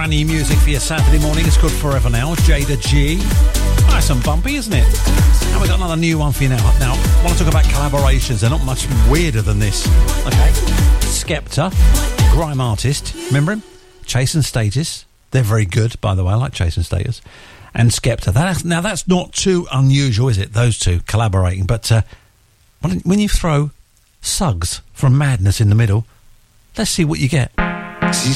Brand new music for your Saturday morning. It's good forever now. Jada G. Nice and bumpy, isn't it? And we've got another new one for you now. Now, I want to talk about collaborations. They're not much weirder than this. Okay. Skepta, grime artist. Remember him? Chase and Status. They're very good, by the way. I like Chase and Status. And Skepta. Now, that's not too unusual, is it? Those two collaborating. But when you throw Suggs from Madness in the middle, let's see what you get.